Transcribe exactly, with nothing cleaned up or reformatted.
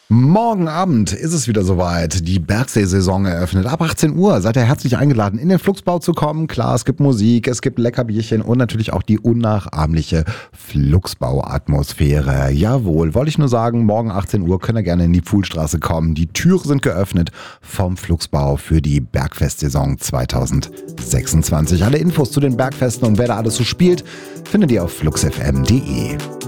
Morgen Abend ist es wieder soweit. Die Bergsee-Saison eröffnet. Ab achtzehn Uhr seid ihr herzlich eingeladen, in den Flugsbau zu kommen. Klar, es gibt Musik, es gibt Leckerbierchen und natürlich auch die unnachahmliche Flugsbau-Atmosphäre. Jawohl, wollte ich nur sagen, morgen achtzehn Uhr könnt ihr gerne in die Pfuhlstraße kommen. Die Türen sind geöffnet vom Flugsbau für die Bergfest-Saison zwanzig sechsundzwanzig. Alle Infos zu den Bergfesten und wer da alles so spielt, findet ihr auf flux f m punkt d e.